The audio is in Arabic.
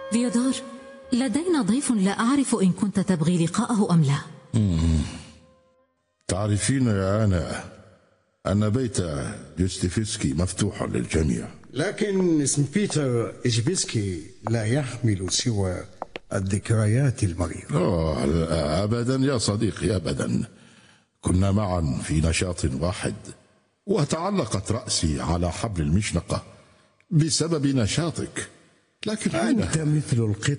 فيودور، لدينا ضيف لا أعرف إن كنت تبغي لقاءه أم لا. تعرفين يا أنا أن بيت يوستيفسكي مفتوح للجميع، لكن اسم بيتر إجبسكي لا يحمل سوى الذكريات المريرة. لا أبدا يا صديقي، أبدا. كنا معا في نشاط واحد، وتعلقت رأسي على حبل المشنقة بسبب نشاطك. لكن أنت مثل القط